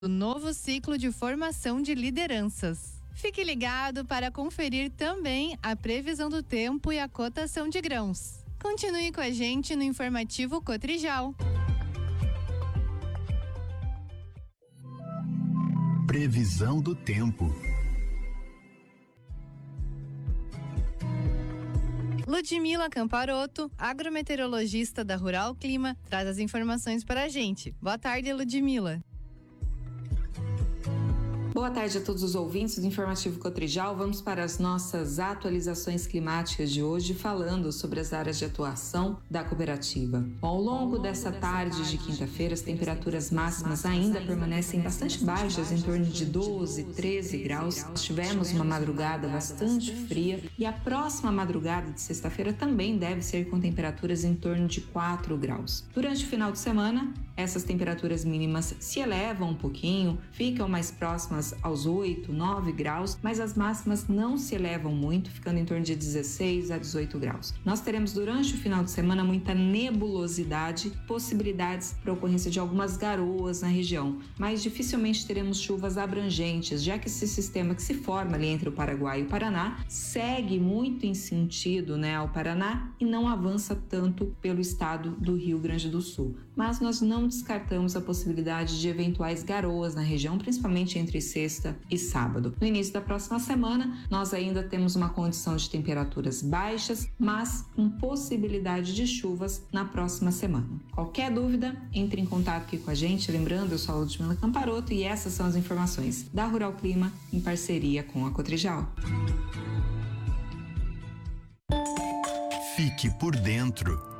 do novo ciclo de formação de lideranças. Fique ligado para conferir também a previsão do tempo e a cotação de grãos. Continue com a gente no informativo Cotrijal. Previsão do tempo. Ludmila Camparoto, agrometeorologista da Rural Clima, traz as informações para a gente. Boa tarde, Ludmila. Boa tarde a todos os ouvintes do Informativo Cotrijal. Vamos para as nossas atualizações climáticas de hoje, falando sobre as áreas de atuação da cooperativa. Ao longo dessa tarde de quinta-feira, as temperaturas máximas ainda permanecem bastante baixas, em torno de 12, 13 graus. Tivemos uma madrugada bastante fria e a próxima madrugada de sexta-feira também deve ser com temperaturas em torno de 4 graus. Durante o final de semana, essas temperaturas mínimas se elevam um pouquinho, ficam mais próximas aos 8, 9 graus, mas as máximas não se elevam muito, ficando em torno de 16 a 18 graus. Nós teremos durante o final de semana muita nebulosidade, possibilidades para ocorrência de algumas garoas na região, mas dificilmente teremos chuvas abrangentes, já que esse sistema que se forma ali entre o Paraguai e o Paraná segue muito em sentido, ao Paraná e não avança tanto pelo estado do Rio Grande do Sul. Mas nós não descartamos a possibilidade de eventuais garoas na região, principalmente entre sexta e sábado. No início da próxima semana, nós ainda temos uma condição de temperaturas baixas, mas com possibilidade de chuvas na próxima semana. Qualquer dúvida, entre em contato aqui com a gente. Lembrando, eu sou a Ludmila Camparoto e essas são as informações da Rural Clima em parceria com a Cotrijal. Fique por dentro.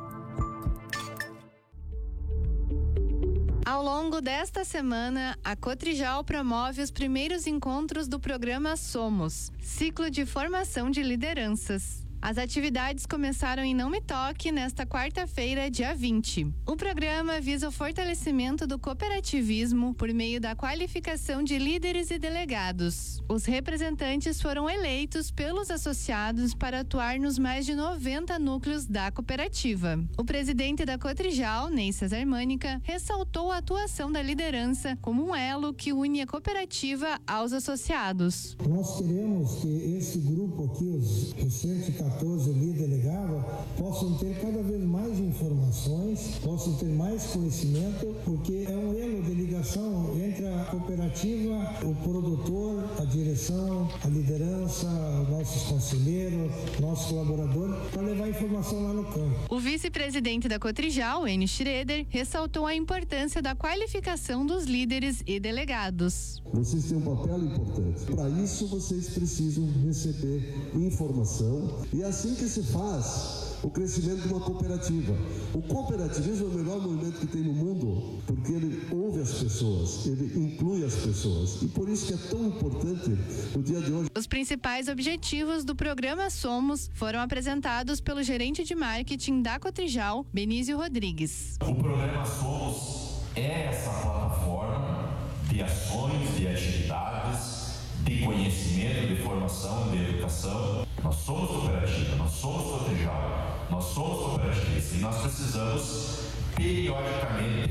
Ao longo desta semana, a Cotrijal promove os primeiros encontros do programa Somos, ciclo de formação de lideranças. As atividades começaram em Não Me Toque nesta quarta-feira, dia 20. O programa visa o fortalecimento do cooperativismo por meio da qualificação de líderes e delegados. Os representantes foram eleitos pelos associados para atuar nos mais de 90 núcleos da cooperativa. O presidente da Cotrijal, Ney Cesar Mânica, ressaltou a atuação da liderança como um elo que une a cooperativa aos associados. Nós queremos que esse grupo aqui, os 114 ali delegados, possam ter cada vez mais informações, possam ter mais conhecimento, porque é um elo de ligação entre a cooperativa, o produtor, a direção, a liderança, nossos conselheiros, nossos colaboradores, para levar informação lá no campo. O vice-presidente da Cotrijal, Enio Schroeder, ressaltou a importância da qualificação dos líderes e delegados. Vocês têm um papel importante. Para isso, vocês precisam receber informação e assim que se faz o crescimento de uma cooperativa. O cooperativismo é o melhor movimento que tem no mundo, porque ele ouve as pessoas, ele inclui as pessoas, e por isso que é tão importante o dia de hoje. Os principais objetivos do programa Somos foram apresentados pelo gerente de marketing da Cotrijal, Benício Rodrigues. O programa Somos é essa plataforma de ações, de atividades, de conhecimento, de formação, de educação. Nós somos cooperativa, nós somos Cotrijal, nós somos cooperativistas e nós precisamos periodicamente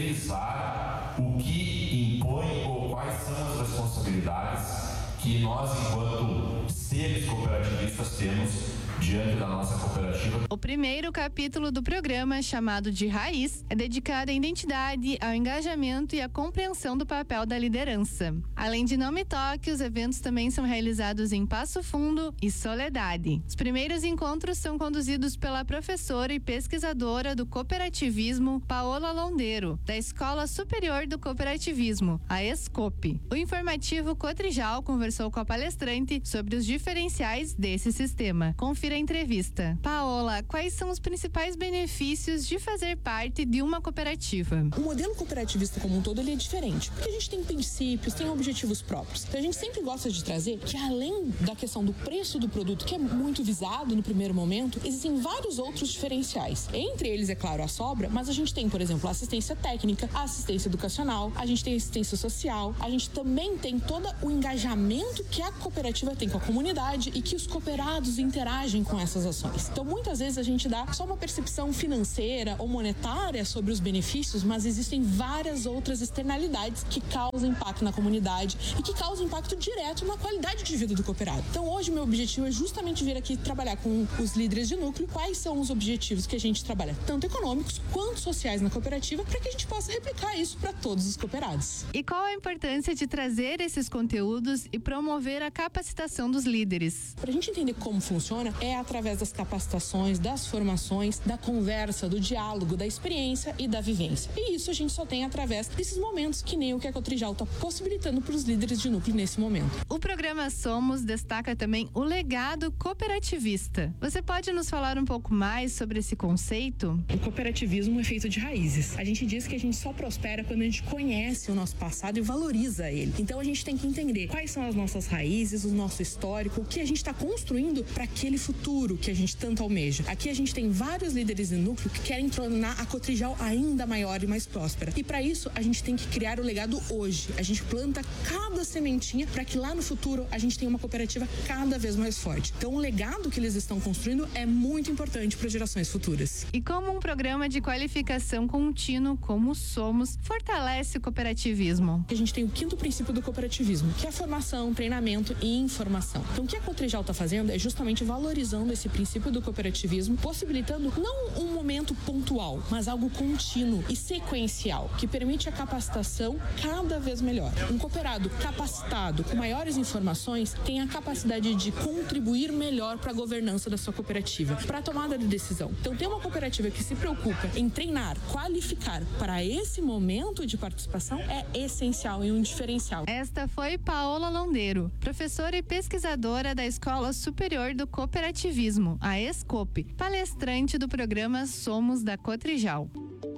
revisar o que impõe ou quais são as responsabilidades que nós, enquanto seres cooperativistas, temos diante da nossa cooperativa. O primeiro capítulo do programa, chamado de Raiz, é dedicado à identidade, ao engajamento e à compreensão do papel da liderança. Além de Não Me Toque, os eventos também são realizados em Passo Fundo e Soledade. Os primeiros encontros são conduzidos pela professora e pesquisadora do cooperativismo, Paola Londeiro, da Escola Superior do Cooperativismo, a ESCOP. O informativo Cotrijal conversou com a palestrante sobre os diferenciais desse sistema. Confira a entrevista. Paola, quais são os principais benefícios de fazer parte de uma cooperativa? O modelo cooperativista como um todo, ele é diferente, porque a gente tem princípios, tem objetivos próprios. Então a gente sempre gosta de trazer que, além da questão do preço do produto, que é muito visado no primeiro momento, existem vários outros diferenciais. Entre eles, é claro, a sobra, mas a gente tem, por exemplo, a assistência técnica, a assistência educacional, a gente tem a assistência social, a gente também tem todo o engajamento que a cooperativa tem com a comunidade e que os cooperados interagem contribuem com essas ações. Então, muitas vezes a gente dá só uma percepção financeira ou monetária sobre os benefícios, mas existem várias outras externalidades que causam impacto na comunidade e que causam impacto direto na qualidade de vida do cooperado. Então, hoje, meu objetivo é justamente vir aqui trabalhar com os líderes de núcleo quais são os objetivos que a gente trabalha, tanto econômicos quanto sociais na cooperativa, para que a gente possa replicar isso para todos os cooperados. E qual a importância de trazer esses conteúdos e promover a capacitação dos líderes? Para a gente entender como funciona, é através das capacitações, das formações, da conversa, do diálogo, da experiência e da vivência. E isso a gente só tem através desses momentos que nem o que a Cotrijal está possibilitando para os líderes de núcleo nesse momento. O programa Somos destaca também o legado cooperativista. Você pode nos falar um pouco mais sobre esse conceito? O cooperativismo é feito de raízes. A gente diz que a gente só prospera quando a gente conhece o nosso passado e valoriza ele. Então a gente tem que entender quais são as nossas raízes, o nosso histórico, o que a gente está construindo para aquele futuro que a gente tanto almeja. Aqui a gente tem vários líderes de núcleo que querem tornar a Cotrijal ainda maior e mais próspera. E para isso a gente tem que criar o legado hoje. A gente planta cada sementinha para que lá no futuro a gente tenha uma cooperativa cada vez mais forte. Então o legado que eles estão construindo é muito importante para gerações futuras. E como um programa de qualificação contínuo como Somos fortalece o cooperativismo? A gente tem o 5º princípio do cooperativismo, que é formação, treinamento e informação. Então o que a Cotrijal está fazendo é justamente valorizando esse princípio do cooperativismo, possibilitando não um momento pontual, mas algo contínuo e sequencial, que permite a capacitação cada vez melhor. Um cooperado capacitado, com maiores informações, tem a capacidade de contribuir melhor para a governança da sua cooperativa, para a tomada de decisão. Então, ter uma cooperativa que se preocupa em treinar, qualificar para esse momento de participação é essencial e um diferencial. Esta foi Paola Londeiro, professora e pesquisadora da Escola Superior do Cooperativismo, a ESCOP, palestrante do programa Somos da Cotrijal.